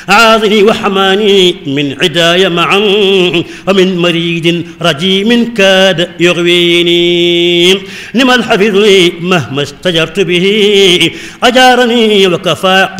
عاذني وحماني من عداي معا ومن مريد رجيم كاد يغويني نم الحفظ لي مهما استجرت به أجارني وكفى